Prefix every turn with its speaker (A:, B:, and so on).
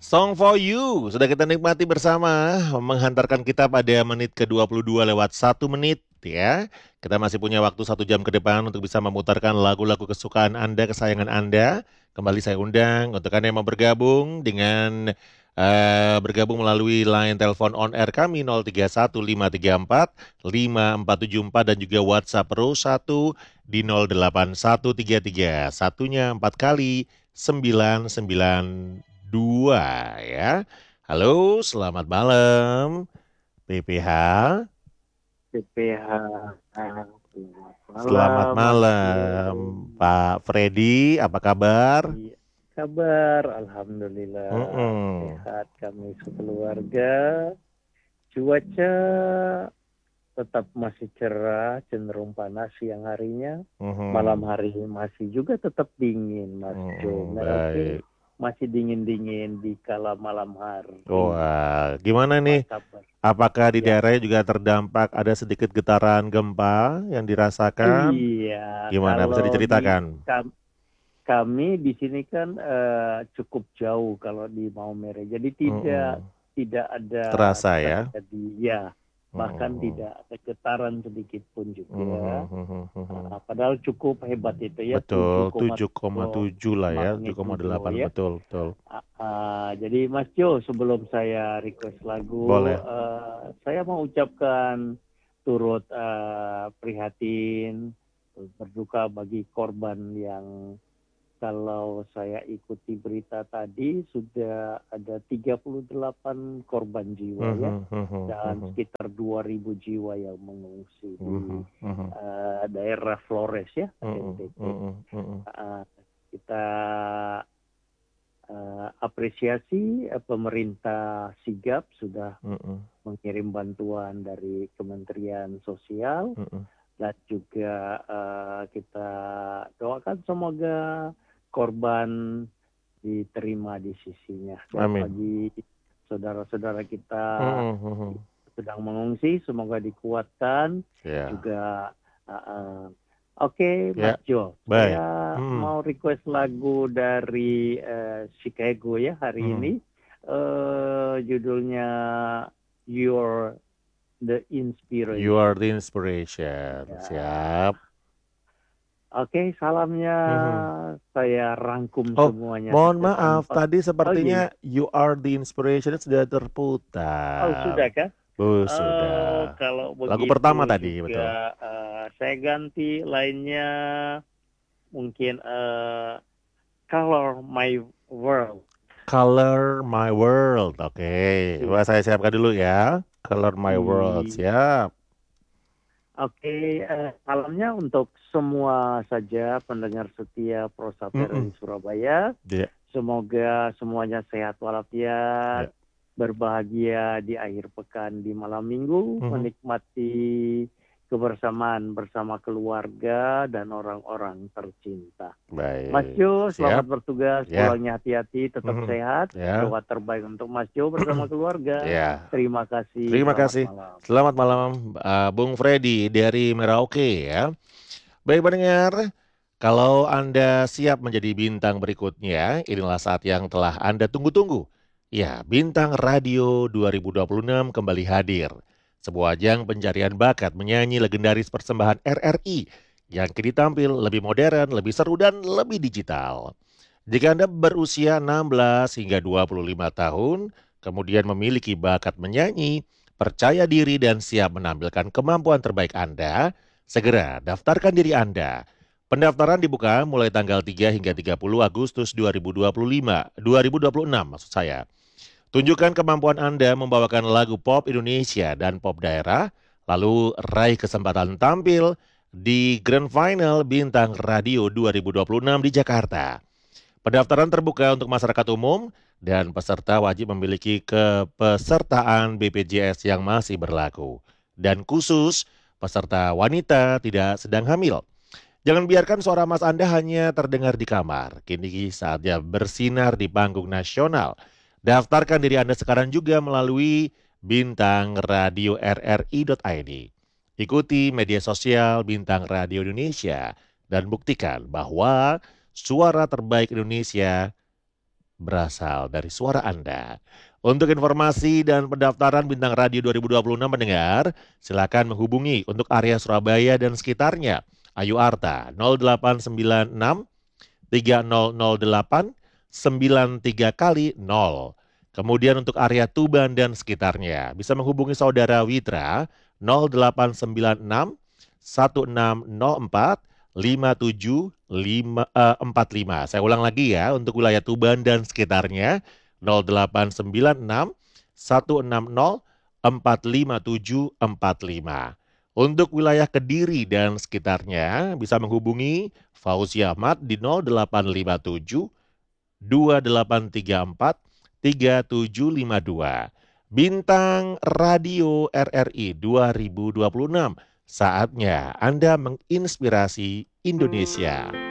A: Song for You sudah kita nikmati bersama, menghantarkan kita pada menit ke-22 lewat 1 menit ya. Kita masih punya waktu 1 jam ke depan untuk bisa memutarkan lagu-lagu kesukaan Anda, kesayangan Anda. Kembali saya undang untuk Anda yang mau bergabung dengan bergabung melalui line telepon on air kami 0315345474 dan juga WhatsApp Pro 1 di 08133 satunya 4 kali 992 ya. Halo, selamat malam PPH.
B: PPH. Selamat
A: Selamat
B: malam, Mas Jo.
A: malam Pak Freddy, apa kabar?
B: Iya, kabar, Alhamdulillah
A: Mm-mm.
B: sehat kami sekeluarga. Cuaca tetap masih cerah, cenderung panas siang harinya. Malam
A: Mhm.
B: hari masih juga tetap dingin, Mas Jo. Merauke
A: Baik.
B: masih dingin-dingin di kala malam hari.
A: Wah, gimana
B: Apa
A: nih?
B: kabar?
A: Apakah di
B: Ya,
A: daerahnya juga terdampak ada sedikit getaran gempa yang dirasakan?
B: iya.
A: Gimana bisa
B: Kalau di
A: diceritakan?
B: Kami di sini kan cukup jauh kalau di Maumere, jadi tidak
A: Mm-mm.
B: tidak ada
A: Terasa ya?
B: terjadi ya, bahkan
A: Mm-mm.
B: tidak ada getaran sedikit pun juga.
A: Mhm.
B: Padahal cukup hebat itu ya,
A: Betul,
B: 7,7
A: 7,7 lah ya,
B: magnitudo
A: 7,8
B: ya.
A: betul, betul.
B: Jadi Mas Jo, sebelum saya request lagu,
A: Boleh.
B: saya mau ucapkan turut prihatin, berduka bagi korban yang kalau saya ikuti berita tadi sudah ada 38 korban jiwa ya, dan
A: Mhm.
B: sekitar 2.000 jiwa yang mengungsi di
A: Mhm.
B: daerah Flores ya,
A: Mhm.
B: NTT.
A: Mhm.
B: Uh, kita apresiasi pemerintah sigap sudah
A: Mhm.
B: mengirim bantuan dari Kementerian Sosial,
A: Mhm.
B: dan juga kita doakan semoga korban diterima di sisinya. Dan
A: Amin.
B: bagi saudara-saudara kita
A: Mhm.
B: sedang mengungsi, semoga dikuatkan
A: Ya,
B: juga. Oke, Mas
A: ya,
B: Jo,
A: baik.
B: saya
A: Mhm.
B: mau request lagu dari Chicago ya hari ini.
A: Mhm.
B: Judulnya You're the
A: You are
B: Inspiration.
A: the inspiration.
B: Ya.
A: Siap.
B: Oke, salamnya
A: Mhm.
B: saya rangkum
A: Oh,
B: semuanya
A: mohon
B: satu
A: maaf,
B: tanpa.
A: tadi
B: Oh iya,
A: sepertinya You Are the Inspiration sudah
B: oh sudah
A: terputar.
B: kan?
A: Oh,
B: Oh,
A: sudah.
B: kalau
A: Lagu pertama
B: begitu
A: tadi, betul.
B: juga saya ganti lainnya, mungkin Color My World.
A: Color My World. Oke,
B: Iya.
A: coba saya siapkan dulu ya. Color My World,
B: Iya.
A: siap.
B: Oke, salamnya untuk semua saja pendengar setia Prosaper
A: Mm-mm.
B: di Surabaya.
A: Ya,
B: Semoga semuanya sehat walafiat,
A: ya.
B: berbahagia di akhir pekan di malam minggu,
A: Mhm.
B: menikmati kebersamaan bersama keluarga dan orang-orang tercinta. Mas
A: Baik,
B: Jo, selamat
A: siap.
B: bertugas,
A: Ya.
B: pulangnya hati-hati, tetap
A: Mhm.
B: sehat.
A: Ya.
B: Doa terbaik untuk Mas Jo bersama keluarga.
A: Ya.
B: Terima kasih,
A: Terima
B: selamat
A: kasih.
B: malam.
A: Selamat malam, Bung Freddy dari Merauke ya. Baik pendengar, kalau Anda siap menjadi bintang berikutnya, inilah saat yang telah Anda tunggu-tunggu. Ya, Bintang Radio 2026 kembali hadir. Sebuah ajang pencarian bakat menyanyi legendaris persembahan RRI yang kini tampil lebih modern, lebih seru, dan lebih digital. Jika Anda berusia 16 hingga 25 tahun, kemudian memiliki bakat menyanyi, percaya diri dan siap menampilkan kemampuan terbaik Anda, segera daftarkan diri Anda. Pendaftaran dibuka mulai tanggal 3 hingga 30 Agustus 2025, 2026 maksud saya. Tunjukkan kemampuan Anda membawakan lagu pop Indonesia dan pop daerah, lalu raih kesempatan tampil di Grand Final Bintang Radio 2026 di Jakarta. Pendaftaran terbuka untuk masyarakat umum dan peserta wajib memiliki kepesertaan BPJS yang masih berlaku. Dan khusus, peserta wanita tidak sedang hamil. Jangan biarkan suara Mas Anda hanya terdengar di kamar. Kini saatnya bersinar di panggung nasional. Daftarkan diri Anda sekarang juga melalui Bintang Radio RRI.id. Ikuti media sosial Bintang Radio Indonesia dan buktikan bahwa suara terbaik Indonesia berasal dari suara Anda. Untuk informasi dan pendaftaran Bintang Radio 2026 pendengar, silakan menghubungi untuk area Surabaya dan sekitarnya. Ayu Arta 0896 3008 93 kali 0. Kemudian untuk area Tuban dan sekitarnya bisa menghubungi saudara Witra 0896 1604 5745. Saya ulang lagi ya untuk wilayah Tuban dan sekitarnya 0896 160 45745. Untuk wilayah Kediri dan sekitarnya bisa menghubungi Fauzi Ahmad di 0857 2834 3752. Bintang Radio RRI 2026. Saatnya Anda menginspirasi Indonesia.